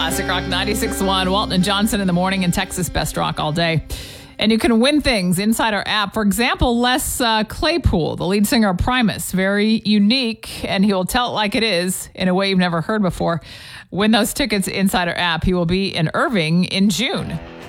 Classic Rock 96.1. Walton and Johnson in the morning and Texas Best Rock all day. And you can win things inside our app. For example, Les Claypool, the lead singer of Primus, very unique, and he will tell it like it is in a way you've never heard before. Win those tickets inside our app. He will be in Irving in June.